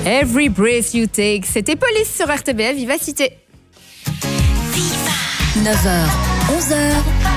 Every Breath You Take, c'était Police sur RTBF Vivacité. 9h, 11h,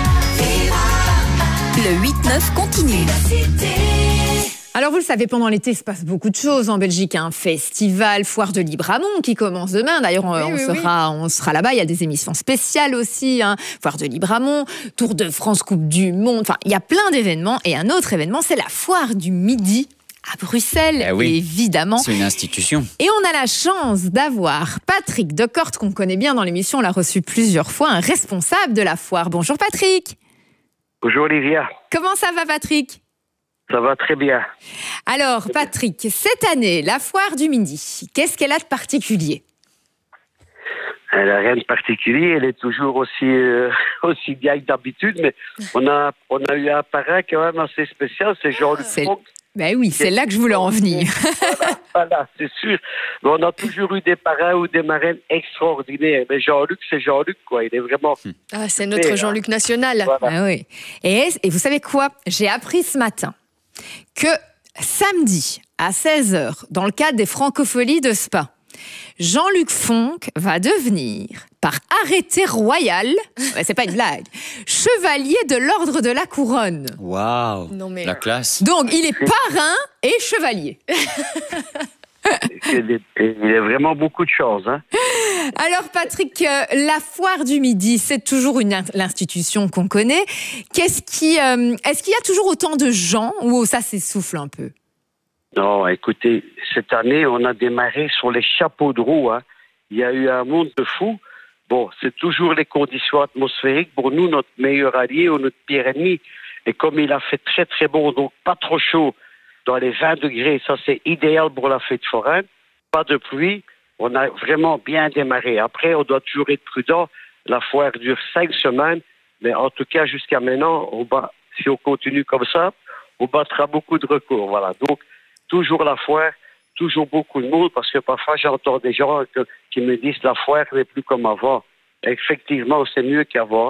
le 8-9 continue. Alors vous le savez, pendant l'été, il se passe beaucoup de choses en Belgique. Un festival, foire de Libramont qui commence demain. D'ailleurs, on sera là-bas. Il y a des émissions spéciales aussi. Foire de Libramont, Tour de France, Coupe du Monde. Enfin, il y a plein d'événements. Et un autre événement, c'est la foire du Midi à Bruxelles, évidemment. C'est une institution. Et on a la chance d'avoir Patrick Decorte, qu'on connaît bien dans l'émission. On l'a reçu plusieurs fois, un responsable de la foire. Bonjour Patrick. Bonjour Olivia. Comment ça va Patrick ? Ça va très bien. Alors Patrick, cette année, la foire du Midi, qu'est-ce qu'elle a de particulier ? Elle n'a rien de particulier, elle est toujours aussi bien que d'habitude, mais on a eu un parrain quand même assez spécial, c'est Jean-Luc Fonck. Ben oui, c'est là que je voulais en venir. Voilà, c'est sûr. Mais on a toujours eu des parrains ou des marraines extraordinaires. Mais Jean-Luc, c'est Jean-Luc, quoi. Il est vraiment... Ah, c'est notre Jean-Luc national. Voilà. Ah oui. Et vous savez quoi ? J'ai appris ce matin que samedi à 16h, dans le cadre des Francopholies de Spa, Jean-Luc Fonck va devenir, par arrêté royal, c'est pas une blague, chevalier de l'ordre de la couronne. Waouh, la classe. Donc, il est parrain et chevalier. Il a vraiment beaucoup de chance. Hein. Alors, Patrick, la foire du Midi, c'est toujours l'institution qu'on connaît. Est-ce qu'il y a toujours autant de gens ou ça s'essouffle un peu ? Non, écoutez, cette année, on a démarré sur les chapeaux de roue. Hein. Il y a eu un monde de fous. Bon, c'est toujours les conditions atmosphériques. Pour nous, notre meilleur allié ou notre pire ennemi. Et comme il a fait très très bon, donc pas trop chaud, dans les 20 degrés, ça c'est idéal pour la fête foraine. Pas de pluie. On a vraiment bien démarré. Après, on doit toujours être prudent. La foire dure 5 semaines. Mais en tout cas, jusqu'à maintenant, si on continue comme ça, on battra beaucoup de records. Voilà. Donc, toujours la foire, toujours beaucoup de monde, parce que parfois j'entends des gens qui me disent la foire n'est plus comme avant. Effectivement, c'est mieux qu'avant.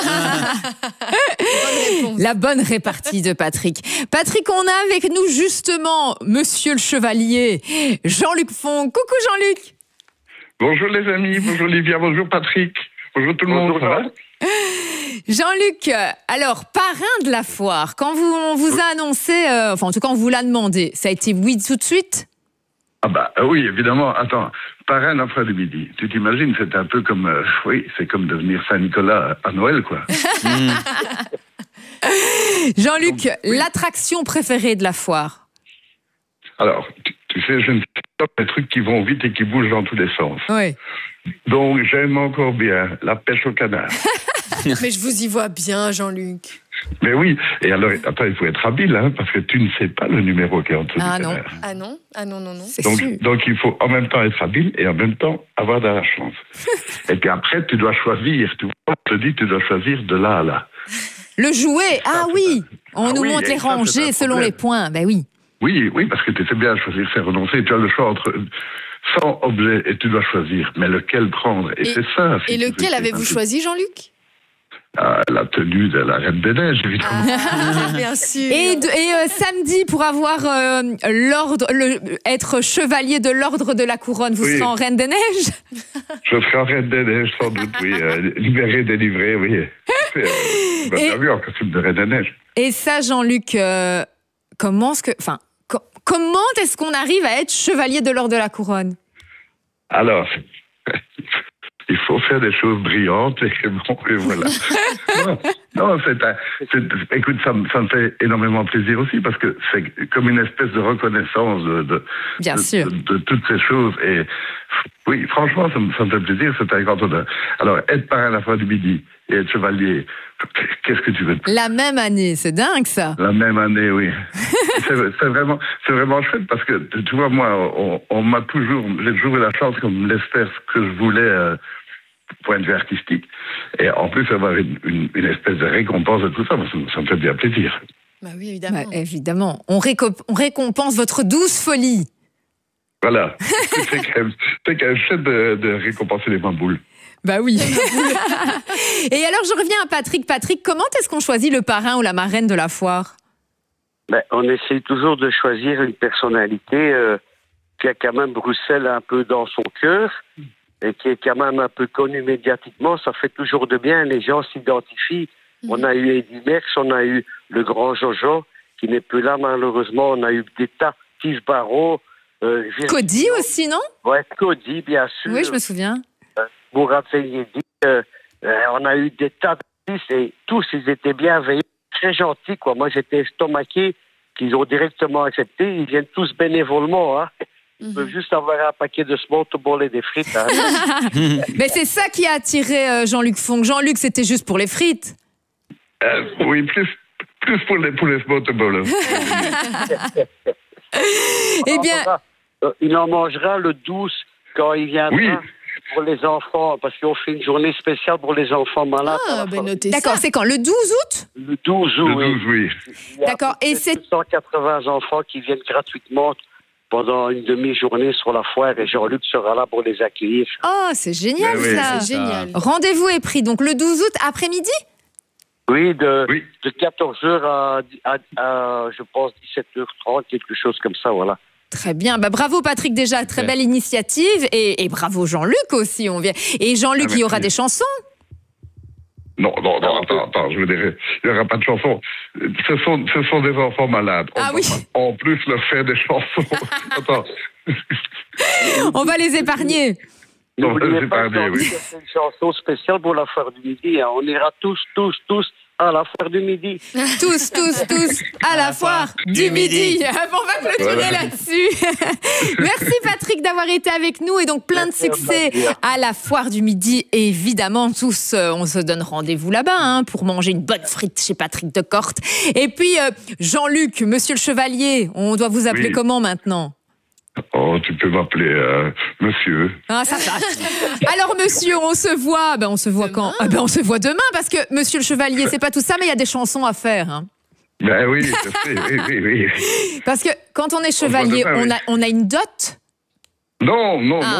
La bonne répartie de Patrick. Patrick, on a avec nous justement Monsieur le Chevalier, Jean-Luc Fonck. Coucou Jean-Luc. Bonjour les amis, bonjour Olivia, bonjour Patrick. Bonjour tout le monde, ça va ? Jean-Luc, alors, parrain de la foire, quand on vous a annoncé, en tout cas on vous l'a demandé, ça a été oui tout de suite ? Ah bah oui, évidemment. Attends, parrain de la foire du Midi. Tu t'imagines, c'est un peu comme, c'est comme devenir Saint-Nicolas à Noël, quoi. Jean-Luc, l'attraction préférée de la foire ? Alors, tu sais, je ne sais pas les trucs qui vont vite et qui bougent dans tous les sens. Oui. Donc, j'aime encore bien la pêche au canard. Mais je vous y vois bien, Jean-Luc. Mais oui, et alors, attends, il faut être habile, hein, parce que tu ne sais pas le numéro qui est en dessous du canard. Ah non, non. Donc, il faut en même temps être habile et en même temps avoir de la chance. Et puis après, tu dois choisir, tu vois, on te dit, tu dois choisir de là à là. Le jouet, on nous montre les rangées selon les points, ben oui. Oui, parce que tu sais bien choisir, c'est renoncer. Tu as le choix entre 100 objets et tu dois choisir. Mais lequel prendre ? Et c'est ça. Et lequel avez-vous choisi, Jean-Luc ? La tenue de la Reine des Neiges, évidemment. Ah, bien sûr. Et samedi, pour avoir être chevalier de l'ordre de la couronne, vous serez en Reine des Neiges ? Je serai en Reine des Neiges, sans doute, oui. Libéré, délivré, oui. Bien vu, en costume de Reine des Neiges. Et ça, Jean-Luc, comment est-ce qu'on arrive à être chevalier de l'ordre de la couronne ? Alors, il faut faire des choses brillantes et voilà. non, écoute, ça me fait énormément plaisir aussi parce que c'est comme une espèce de reconnaissance de toutes ces choses. Et oui, franchement, ça me fait plaisir, c'est un grand honneur. Alors, être parrain à la foire du Midi et être chevalier, qu'est-ce que tu veux ? La même année, c'est dingue ça. La même année, oui. c'est vraiment chouette parce que, tu vois, moi, j'ai toujours eu la chance qu'on me laisse faire ce que je voulais point de vue artistique. Et en plus, avoir une espèce de récompense de tout ça, ça me fait bien plaisir. Bah oui, évidemment. Bah, évidemment. On récompense votre douce folie. Voilà. c'est quand même chouette de récompenser les bamboules. Bah oui. Et alors, je reviens à Patrick. Patrick, comment est-ce qu'on choisit le parrain ou la marraine de la foire ? On essaye toujours de choisir une personnalité qui a quand même Bruxelles un peu dans son cœur et qui est quand même un peu connu médiatiquement, ça fait toujours de bien. Les gens s'identifient. On a eu Eddy Merckx, on a eu le grand Jojo, qui n'est plus là malheureusement. On a eu des tas, Steve Barrow. Cody aussi, non? Ouais, Cody, bien sûr. Oui, je me souviens. Mourad Zeyedi. On a eu des tas d'artistes et tous, ils étaient bienveillants, très gentils, quoi. Moi, j'étais estomaqué qu'ils ont directement accepté. Ils viennent tous bénévolement, hein. Ils peuvent juste avoir un paquet de small-to-ball et des frites. Hein. Mais c'est ça qui a attiré Jean-Luc Fonck. Jean-Luc, c'était juste pour les frites. Oui, plus pour les small-to-ball. Eh bien... Il en mangera le 12 quand il viendra. Oui. Pour les enfants, parce qu'on fait une journée spéciale pour les enfants malades. Ah, ben notez ça. D'accord, c'est quand? Le 12 août? Le 12 août, le 12, oui. D'accord, et c'est... 180 enfants qui viennent gratuitement pendant une demi-journée sur la foire et Jean-Luc sera là pour les accueillir. Oh, c'est génial ça. C'est génial. Rendez-vous est pris, donc le 12 août après-midi? Oui, de 14h à, je pense, 17h30, quelque chose comme ça, voilà. Très bien. Bah, bravo Patrick déjà, très belle initiative. Et bravo Jean-Luc aussi. Et Jean-Luc, il y aura des chansons? Non, attends, je veux dire, il n'y aura pas de chansons. Ce sont des enfants malades. Ah oui. En plus, leur faire des chansons. Attends. On va les épargner. N'oubliez pas que c'est une chanson spéciale pour la foire du midi. Hein. On ira tous à la foire du midi. Tous à la foire du midi. On va clôturer là-dessus. Merci Patrick d'avoir été avec nous et donc plein de succès à la foire du midi. Et évidemment, tous, on se donne rendez-vous là-bas pour manger une bonne frite chez Patrick Decorte. Et puis, Jean-Luc, monsieur le chevalier, on doit vous appeler comment maintenant? Oh, tu peux m'appeler monsieur. Ah, ça va. Alors, monsieur, on se voit. On se voit quand? On se voit demain, parce que monsieur le chevalier, c'est pas tout ça, mais il y a des chansons à faire. Hein. Ben oui, oui. Parce que quand on est chevalier, on a une dot? Non,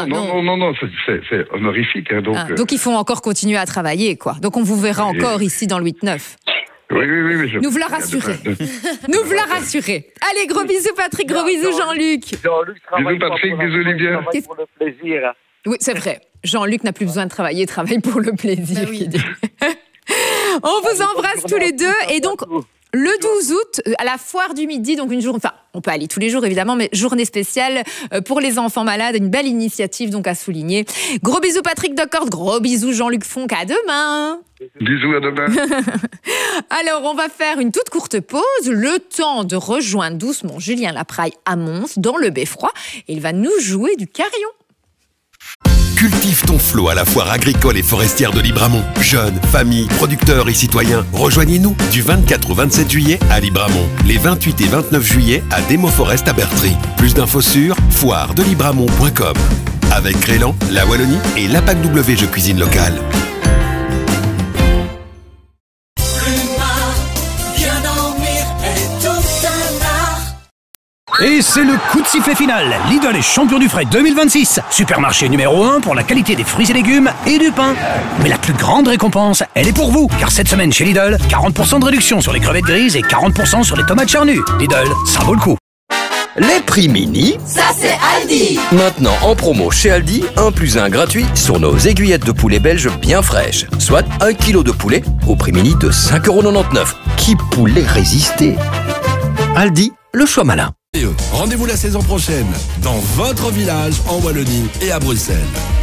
c'est honorifique. Hein, donc, il faut encore continuer à travailler, quoi. Donc, on vous verra encore ici dans le 8-9. Oui. Nous vous la rassurer. Nous vous la rassurer. Allez, gros bisous Patrick, gros bisous Jean-Luc. Bisous Patrick, bisous Olivia. Pour le plaisir. Oui, c'est vrai. Jean-Luc n'a plus besoin de travailler, il travaille pour le plaisir. Oui. On vous embrasse tous les deux. Et donc, le 12 août, à la foire du midi, donc une journée, enfin, on peut aller tous les jours évidemment, mais journée spéciale pour les enfants malades, une belle initiative donc à souligner. Gros bisous Patrick Decorte, gros bisous Jean-Luc Fonck, à demain. Bisous, à demain. Alors, on va faire une toute courte pause, le temps de rejoindre doucement Julien Lapraille à Mons, dans le Beffroi, et il va nous jouer du carillon. Cultive ton flot à la foire agricole et forestière de Libramont. Jeunes, familles, producteurs et citoyens, rejoignez-nous du 24 au 27 juillet à Libramont. Les 28 et 29 juillet à Demo Forest à Bertry. Plus d'infos sur foiredelibramont.com. Avec Crélan, la Wallonie et l'APAC W Jeux Cuisine Locale. Et c'est le coup de sifflet final. Lidl est champion du frais 2026. Supermarché numéro 1 pour la qualité des fruits et légumes et du pain. Mais la plus grande récompense, elle est pour vous. Car cette semaine chez Lidl, 40% de réduction sur les crevettes grises et 40% sur les tomates charnues. Lidl, ça vaut le coup. Les prix mini, ça c'est Aldi. Maintenant en promo chez Aldi, 1 + 1 gratuit sur nos aiguillettes de poulet belge bien fraîches. Soit 1 kg de poulet au prix mini de 5,99 €. Qui pourrait résister? Aldi, le choix malin. Rendez-vous la saison prochaine dans votre village en Wallonie et à Bruxelles.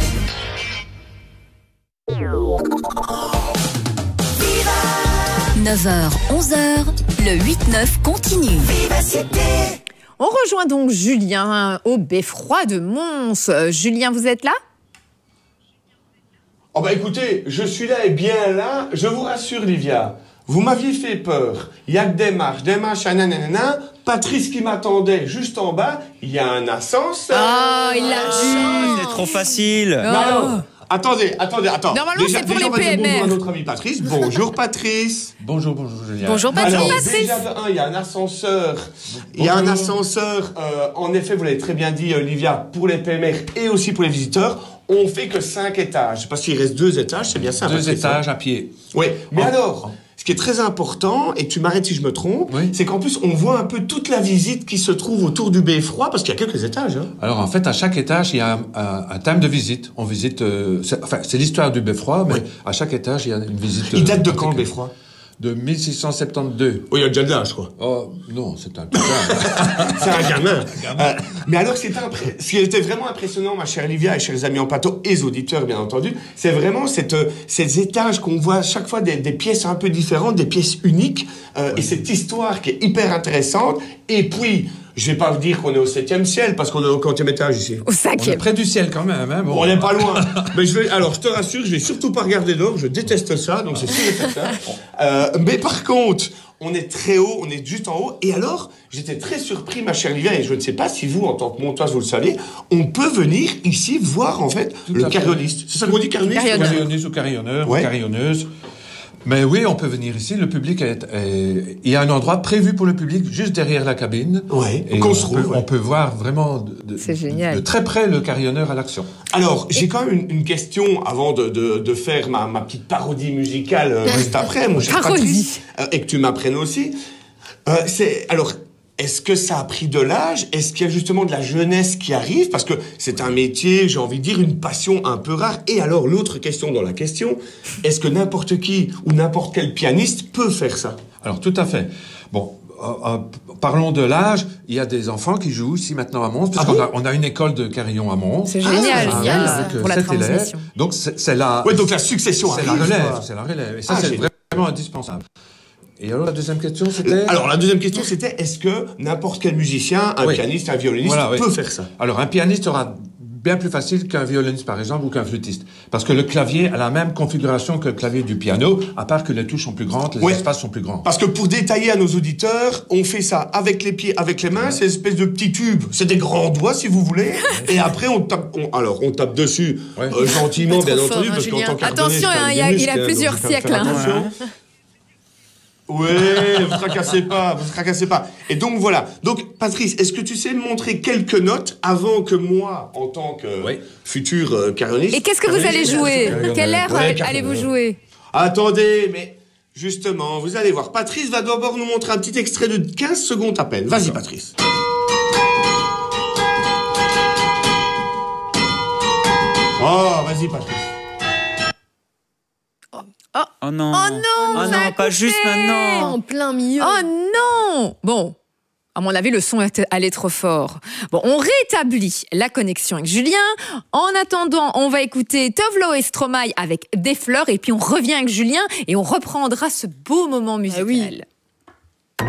« 9h, 11h, le 8-9 continue. On rejoint donc Julien au Beffroi de Mons. Julien, vous êtes là? Oh bah écoutez, je suis là et bien là, je vous rassure Livia. Vous m'aviez fait peur. Il y a que des marches, nanana. Patrice qui m'attendait juste en bas. Il y a un ascenseur. Ah, il l'a vu. C'est trop facile. Non. Attendez. Normalement, c'est pour les PMR. Bonjour à notre ami Patrice. Bonjour Patrice. Bonjour Julien. Bonjour Patrice. Alors, déjà de 1, il y a un ascenseur. Il y a un ascenseur, en effet, vous l'avez très bien dit, Olivia, pour les PMR et aussi pour les visiteurs. On fait que 5 étages. Parce qu'il reste 2 étages, c'est bien ça. 2 étages à pied. Oui, mais alors, ce qui est très important, et tu m'arrêtes si je me trompe, c'est qu'en plus, on voit un peu toute la visite qui se trouve autour du beffroi, parce qu'il y a quelques étages. Hein. Alors, en fait, à chaque étage, il y a un thème de visite. On visite... c'est l'histoire du beffroi, mais à chaque étage, il y a une visite... Il date de quand, le beffroi ? De 1672. Oh, il y a déjà de l'âge, je crois. Oh, non, c'est un putain. C'est un gamin. Mais alors, ce qui était vraiment impressionnant, ma chère Livia et chers amis en plateau, et les auditeurs, bien entendu, c'est vraiment ces étages qu'on voit chaque fois des pièces un peu différentes, des pièces uniques, et cette histoire qui est hyper intéressante. Et puis, je vais pas vous dire qu'on est au 7e ciel, parce qu'on est au 40e étage ici. Au 5e. On est près du ciel quand même. Hein, bon. On n'est pas loin. Mais je te rassure, je vais surtout pas regarder l'or, je déteste ça, donc c'est sûr et certain. Mais par contre, on est très haut, on est juste en haut. Et alors, j'étais très surpris, ma chère Livia, et je ne sais pas si vous, en tant que monteuse, vous le savez, on peut venir ici voir, en fait, le carillonniste. C'est ça qu'on dit, carillonniste? Carillonniste ou carillonneur ou carillonneuse. Mais oui, on peut venir ici. Le public il y a un endroit prévu pour le public juste derrière la cabine. Ouais. Et on peut voir vraiment c'est génial. De très près le carillonneur à l'action. Alors, j'ai quand même une question avant de faire ma petite parodie musicale juste après, mon cher Patrice, et que tu m'apprennes aussi. Est-ce que ça a pris de l'âge? Est-ce qu'il y a justement de la jeunesse qui arrive? Parce que c'est un métier, j'ai envie de dire, une passion un peu rare. Et alors, l'autre question dans la question, est-ce que n'importe qui ou n'importe quel pianiste peut faire ça? Alors, tout à fait. Bon, parlons de l'âge. Il y a des enfants qui jouent ici maintenant à Mons, parce qu'on a une école de carillon à Mons. C'est génial, pour la transmission. Donc, c'est la... Oui, donc la succession arrive. C'est la relève. Et ça, c'est vraiment indispensable. Et alors, la deuxième question, c'était... Alors, la deuxième question, c'était, est-ce que n'importe quel musicien, un pianiste, un violoniste, peut faire ça? Alors, un pianiste aura bien plus facile qu'un violoniste, par exemple, ou qu'un flûtiste. Parce que le clavier a la même configuration que le clavier du piano, à part que les touches sont plus grandes, les espaces sont plus grands. Parce que pour détailler à nos auditeurs, on fait ça avec les pieds, avec les mains, c'est une espèce de petits tubes. C'est des grands doigts, si vous voulez. Et après, on tape dessus, gentiment, bien entendu, parce qu'en tant qu'harmoniste... Attention, il a plusieurs siècles. Oui, vous tracassez pas. Et donc voilà. Donc Patrice, est-ce que tu sais me montrer quelques notes avant que moi, en tant que futur carillonniste... Et qu'est-ce que vous allez jouer? Quel air allez-vous jouer? Attendez, mais justement, vous allez voir. Patrice va d'abord nous montrer un petit extrait de 15 secondes à peine. Vas-y, Patrice. Oh, vas-y, Patrice. Oh non. Pas juste maintenant. En plein milieu. Oh non. Bon, à mon avis, le son allait trop fort. Bon, on rétablit la connexion avec Julien. En attendant, on va écouter Tovlo et Stromae avec Des fleurs, et puis on revient avec Julien et on reprendra ce beau moment musical.